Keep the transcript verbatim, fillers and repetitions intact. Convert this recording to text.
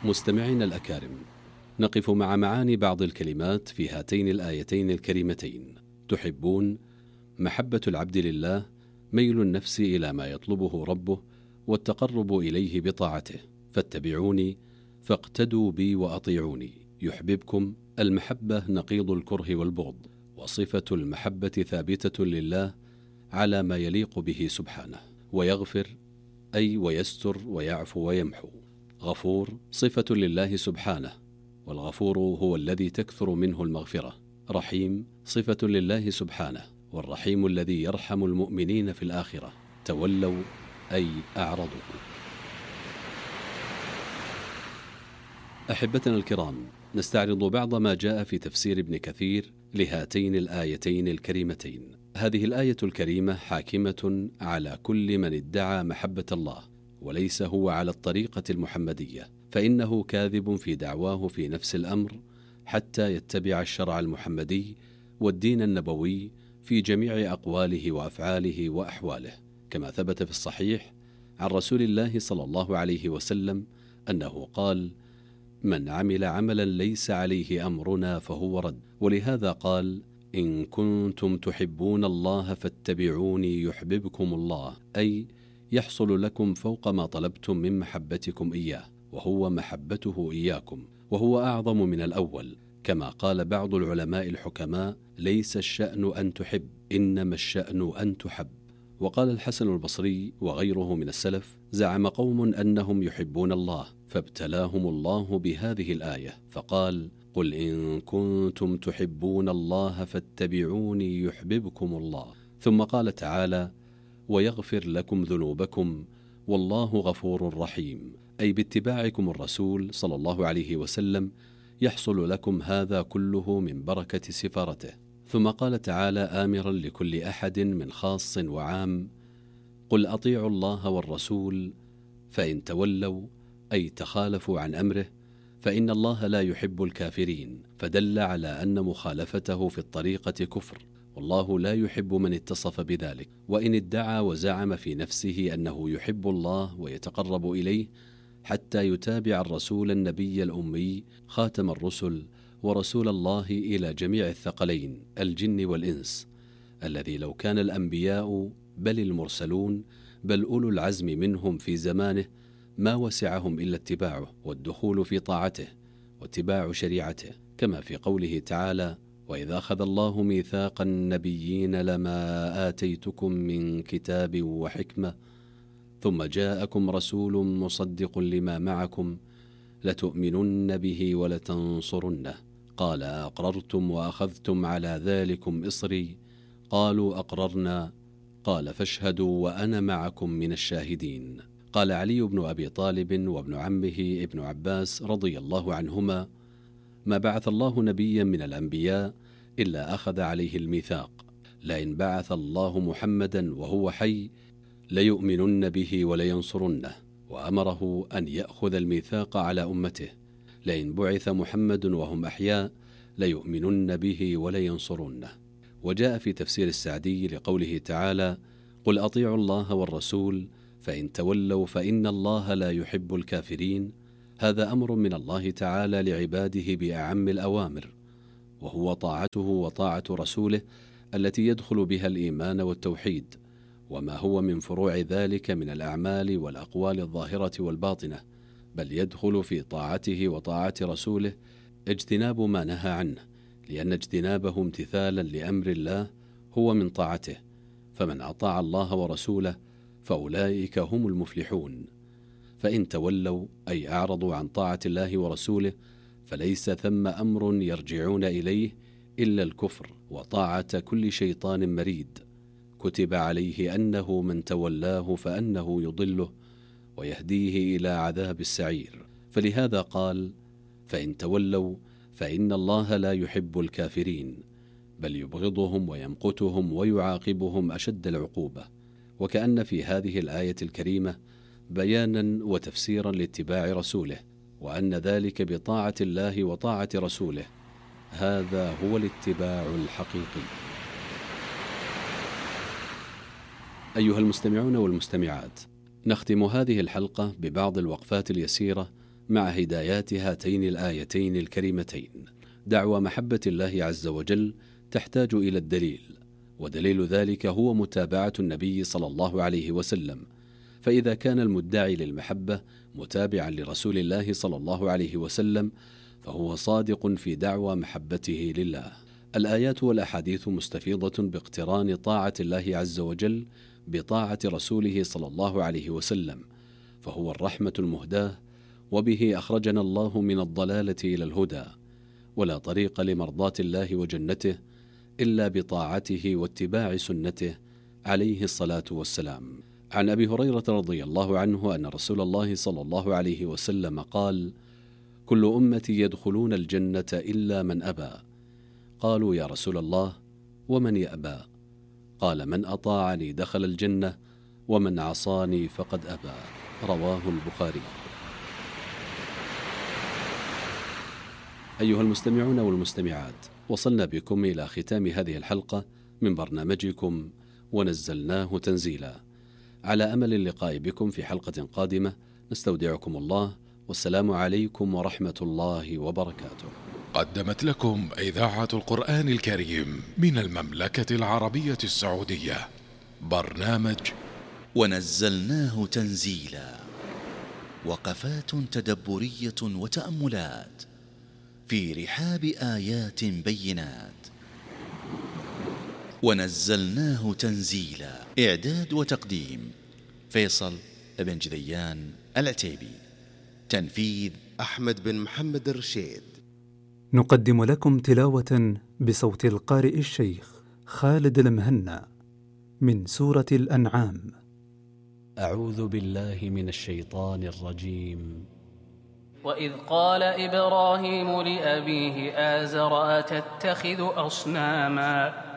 مستمعينا الأكارم، نقف مع معاني بعض الكلمات في هاتين الآيتين الكريمتين. تحبون، محبة العبد لله، ميل النفس إلى ما يطلبه ربه والتقرب إليه بطاعته. فاتبعوني فاقتدوا بي وأطيعوني. يحببكم، المحبة نقيض الكره والبغض، وصفة المحبة ثابتة لله على ما يليق به سبحانه. ويغفر أي ويستر ويعفو ويمحو. غفور صفة لله سبحانه، والغفور هو الذي تكثر منه المغفرة. رحيم صفة لله سبحانه، والرحيم الذي يرحم المؤمنين في الآخرة. تولوا أي أعرضوا. أحبتنا الكرام، نستعرض بعض ما جاء في تفسير ابن كثير لهاتين الآيتين الكريمتين. هذه الآية الكريمة حاكمة على كل من ادعى محبة الله وليس هو على الطريقة المحمدية، فإنه كاذب في دعواه في نفس الأمر حتى يتبع الشرع المحمدي والدين النبوي في جميع أقواله وأفعاله وأحواله، كما ثبت في الصحيح عن رسول الله صلى الله عليه وسلم أنه قال: من عمل عملا ليس عليه أمرنا فهو رد. ولهذا قال: إن كنتم تحبون الله فاتبعوني يحببكم الله، أي يحصل لكم فوق ما طلبتم من محبتكم إياه، وهو محبته إياكم، وهو أعظم من الأول. كما قال بعض العلماء الحكماء: ليس الشأن أن تحب، إنما الشأن أن تحب. وقال الحسن البصري وغيره من السلف: زعم قوم أنهم يحبون الله فابتلاهم الله بهذه الآية فقال: قل إن كنتم تحبون الله فاتبعوني يحببكم الله. ثم قال تعالى: ويغفر لكم ذنوبكم والله غفور رحيم، أي باتباعكم الرسول صلى الله عليه وسلم يحصل لكم هذا كله من بركة سفارته. ثم قال تعالى آمرا لكل أحد من خاص وعام: قل أطيعوا الله والرسول فإن تولوا، أي تخالفوا عن أمره، فإن الله لا يحب الكافرين، فدل على أن مخالفته في الطريقة كفر، والله لا يحب من اتصف بذلك. وإن ادعى وزعم في نفسه أنه يحب الله ويتقرب إليه حتى يتابع الرسول النبي الأمي خاتم الرسل ورسول الله إلى جميع الثقلين الجن والإنس، الذي لو كان الأنبياء بل المرسلون بل أولو العزم منهم في زمانه ما وسعهم إلا اتباعه والدخول في طاعته واتباع شريعته، كما في قوله تعالى: وإذا أخذ الله ميثاق النبيين لما آتيتكم من كتاب وحكمة ثم جاءكم رسول مصدق لما معكم لتؤمنن به ولتنصرنه، قال أقررتم وأخذتم على ذلكم إصري، قالوا أقررنا، قال فاشهدوا وأنا معكم من الشاهدين. قال علي بن أبي طالب وابن عمه ابن عباس رضي الله عنهما: ما بعث الله نبيا من الأنبياء إلا أخذ عليه الميثاق، لئن بعث الله محمدا وهو حي ليؤمنن به ولينصرنه، وأمره أن يأخذ الميثاق على أمته، لئن بعث محمد وهم أحياء ليؤمنن به ولينصرنه. وجاء في تفسير السعدي لقوله تعالى: قل أطيعوا الله والرسول فإن تولوا فإن الله لا يحب الكافرين، هذا أمر من الله تعالى لعباده بأعم الأوامر، وهو طاعته وطاعة رسوله التي يدخل بها الإيمان والتوحيد، وما هو من فروع ذلك من الأعمال والأقوال الظاهرة والباطنة، بل يدخل في طاعته وطاعة رسوله اجتناب ما نهى عنه، لأن اجتنابه امتثالا لأمر الله هو من طاعته، فمن أطاع الله ورسوله فأولئك هم المفلحون. فإن تولوا أي أعرضوا عن طاعة الله ورسوله فليس ثم أمر يرجعون إليه إلا الكفر وطاعة كل شيطان مريد، كتب عليه أنه من تولاه فأنه يضله ويهديه إلى عذاب السعير. فلهذا قال: فإن تولوا فإن الله لا يحب الكافرين، بل يبغضهم ويمقتهم ويعاقبهم أشد العقوبة. وكأن في هذه الآية الكريمة بيانا وتفسيرا لاتباع رسوله، وأن ذلك بطاعة الله وطاعة رسوله، هذا هو الاتباع الحقيقي. أيها المستمعون والمستمعات، نختم هذه الحلقة ببعض الوقفات اليسيرة مع هدايات هاتين الآيتين الكريمتين. دعوى محبة الله عز وجل تحتاج إلى الدليل، ودليل ذلك هو متابعة النبي صلى الله عليه وسلم، فإذا كان المدعي للمحبة متابعا لرسول الله صلى الله عليه وسلم فهو صادق في دعوى محبته لله. الآيات والأحاديث مستفيضة باقتران طاعة الله عز وجل بطاعة رسوله صلى الله عليه وسلم، فهو الرحمة المهداة، وبه أخرجنا الله من الضلالة إلى الهدى، ولا طريق لمرضاة الله وجنته إلا بطاعته واتباع سنته عليه الصلاة والسلام. عن أبي هريرة رضي الله عنه أن رسول الله صلى الله عليه وسلم قال: كل أمتي يدخلون الجنة إلا من أبى. قالوا: يا رسول الله، ومن يأبى؟ قال: من أطاعني دخل الجنة، ومن عصاني فقد أبى. رواه البخاري. أيها المستمعون والمستمعات، وصلنا بكم إلى ختام هذه الحلقة من برنامجكم ونزلناه تنزيلا. على أمل اللقاء بكم في حلقة قادمة، نستودعكم الله، والسلام عليكم ورحمة الله وبركاته. قدمت لكم إذاعة القرآن الكريم من المملكة العربية السعودية برنامج ونزلناه تنزيلا، وقفات تدبرية وتأملات في رحاب آيات بينات. ونزلناه تنزيلا، إعداد وتقديم فيصل بن جذيان العتيبي، تنفيذ أحمد بن محمد الرشيد. نقدم لكم تلاوة بصوت القارئ الشيخ خالد المهنا من سورة الأنعام. أعوذ بالله من الشيطان الرجيم. وإذ قال إبراهيم لأبيه آزر أتتخذ أصناما